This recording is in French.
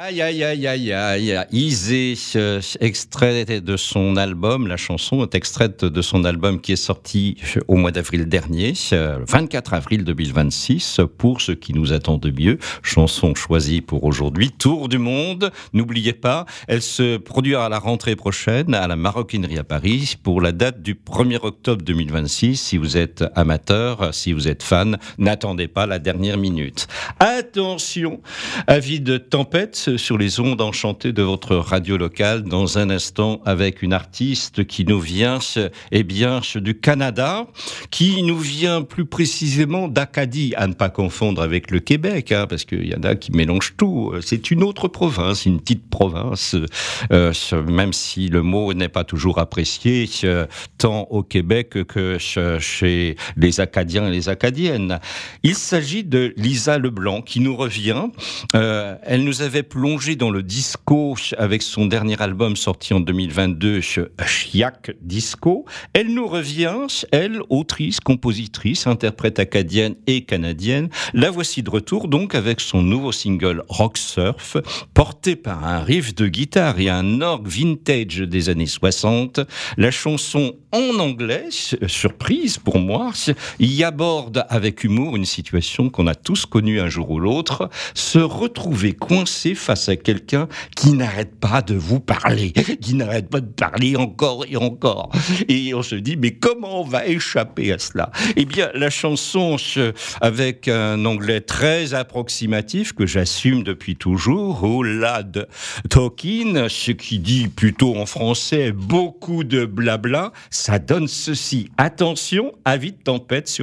Aïe, aïe, aïe, aïe, aïe, Isée, extrait de son album, la chanson est extraite de son album qui est sorti au mois d'avril dernier, le 24 avril 2026, pour ce qui nous attend de mieux. Chanson choisie pour aujourd'hui, Tour du monde. N'oubliez pas, elle se produira à la rentrée prochaine à la Maroquinerie à Paris pour la date du 1er octobre 2026. Si vous êtes amateur, si vous êtes fan, n'attendez pas la dernière minute. Attention, avis de tempête sur les ondes enchantées de votre radio locale dans un instant avec une artiste qui nous vient du Canada, qui nous vient plus précisément d'Acadie, à ne pas confondre avec le Québec, parce qu'il y en a qui mélangent tout. C'est une autre province, une petite province, même si le mot n'est pas toujours apprécié, tant au Québec que chez les Acadiens et les Acadiennes. Il s'agit de Lisa Leblanc qui nous revient. Elle nous avait plongé dans le disco avec son dernier album sorti en 2022, Chiac Disco. Elle nous revient, elle, autrice, compositrice, interprète acadienne et canadienne. La voici de retour donc avec son nouveau single Rock Surf, porté par un riff de guitare et un orgue vintage des années 60. La chanson en anglais, surprise pour moi, y aborde avec humour une situation qu'on a tous connue un jour ou l'autre, se retrouver coincé face à quelqu'un qui n'arrête pas de vous parler, qui n'arrête pas de parler encore et encore. Et on se dit, mais comment on va échapper à cela ? Eh bien, la chanson, avec un anglais très approximatif, que j'assume depuis toujours, Whole Lot Talking, ce qui dit plutôt en français beaucoup de blabla, ça donne ceci. Attention, avis de tempête sur